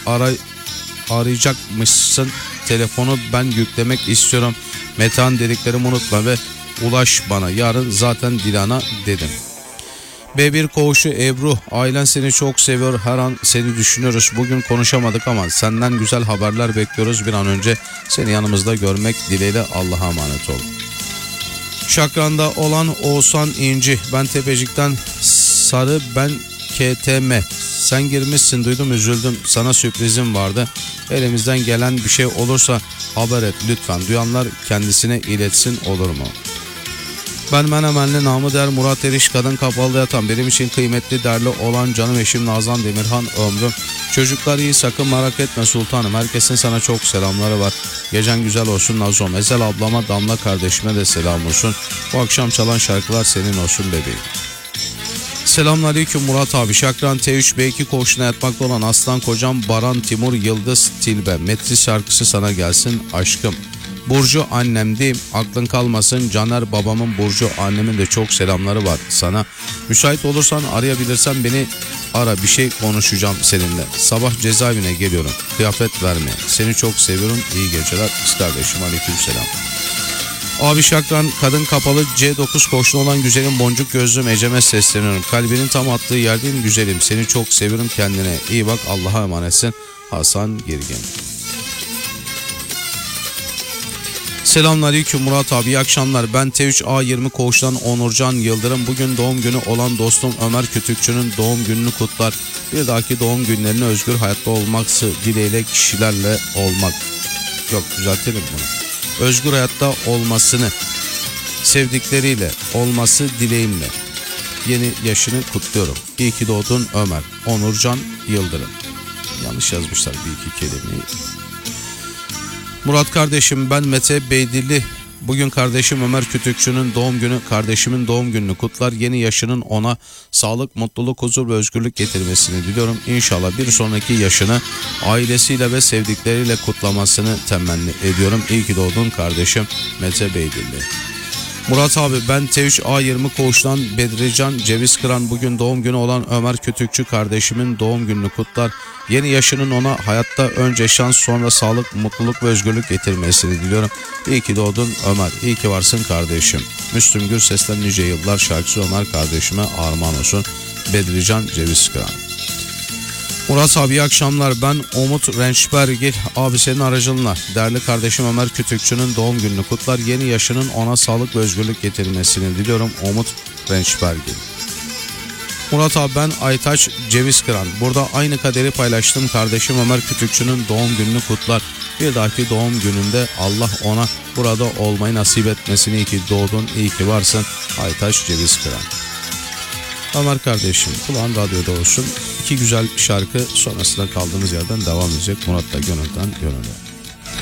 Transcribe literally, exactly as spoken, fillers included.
ara, arayacakmışsın. Telefonu ben yüklemek istiyorum. Metehan dediklerimi unutma ve ulaş bana. Yarın zaten Dilan'a dedim. B bir koğuşu Ebru, ailen seni çok seviyor, her an seni düşünüyoruz. Bugün konuşamadık ama senden güzel haberler bekliyoruz. Bir an önce seni yanımızda görmek dileğiyle, Allah'a emanet ol. Şakran'da olan Oğuzhan İnci, ben Tepecik'ten Sarı, ben K T M. Sen girmişsin, duydum, üzüldüm, sana sürprizim vardı. Elimizden gelen bir şey olursa haber et lütfen, duyanlar kendisine iletsin, olur mu? Ben Menemenli namı der Murat Eriş, kadın kapalı yatan, benim için kıymetli, değerli olan canım eşim Nazan Demirhan ömrüm. Çocuklar iyi, sakın merak etme sultanım, herkesin sana çok selamları var. Gecen güzel olsun Nazom. Ezel ablama, Damla kardeşime de selam olsun. Bu akşam çalan şarkılar senin olsun bebeğim. Selamünaleyküm Murat abi. Şakran T üç B iki koğuşuna yatmakta olan aslan kocam Baran Timur Yıldız Tilbe. Metris şarkısı sana gelsin aşkım. Burcu annemdeyim, aklın kalmasın. Caner babamın, Burcu annemin de çok selamları var sana. Müsait olursan, arayabilirsen beni ara, bir şey konuşacağım seninle. Sabah cezaevine geliyorum, kıyafet verme. Seni çok seviyorum, iyi geceler kız kardeşim, aleykümselam. Abi Şakran kadın kapalı C dokuz koğuşuna olan güzelim boncuk gözlüm Ecem'e sesleniyorum. Kalbinin tam attığı yerdeyim güzelim, seni çok seviyorum, kendine iyi bak, Allah'a emanetsin. Hasan Girgin. Selamünaleyküm Murat abi, iyi akşamlar. Ben T üç A yirmi koğuştan Onurcan Yıldırım. Bugün doğum günü olan dostum Ömer Kütükçü'nün doğum gününü kutlar. Bir dahaki doğum günlerini özgür hayatta olması dileğiyle, kişilerle olmak. Yok, düzeltelim bunu. Özgür hayatta olmasını, sevdikleriyle olması dileğimle. Yeni yaşını kutluyorum. İyi ki doğdun Ömer. Onurcan Yıldırım. Yanlış yazmışlar bir iki kelimeyi. Murat kardeşim, ben Mete Beydilli. Bugün kardeşim Ömer Kütükçü'nün doğum günü. Kardeşimin doğum gününü kutlar. Yeni yaşının ona sağlık, mutluluk, huzur ve özgürlük getirmesini diliyorum. İnşallah bir sonraki yaşını ailesiyle ve sevdikleriyle kutlamasını temenni ediyorum. İyi ki doğdun kardeşim Mete Beydilli. Murat abi, ben T üç A yirmi koğuştan Bedrican Ceviz Kıran. Bugün doğum günü olan Ömer Kütükçü kardeşimin doğum gününü kutlar. Yeni yaşının ona hayatta önce şans, sonra sağlık, mutluluk ve özgürlük getirmesini diliyorum. İyi ki doğdun Ömer, iyi ki varsın kardeşim. Müslüm Gürses'ten nice yıllar şarkısı Ömer kardeşime armağan olsun. Bedrican Ceviz Kıran. Murat abi, iyi akşamlar. Ben Umut Rençbergil. Abi senin aracınla değerli kardeşim Ömer Kütükçü'nün doğum gününü kutlar. Yeni yaşının ona sağlık ve özgürlük getirmesini diliyorum. Umut Rençbergil. Murat abi, ben Aytaç Ceviz Kıran. Burada aynı kaderi paylaştım. Kardeşim Ömer Kütükçü'nün doğum gününü kutlar. Bir dahaki doğum gününde Allah ona burada olmayı nasip etmesini. İyi ki doğdun, iyi ki varsın Aytaç Ceviz Kıran. Ömer kardeşim, kulağın radyoda olsun. İki güzel şarkı sonrasında kaldığımız yerden devam edecek. Murat'la gönülden gönüle.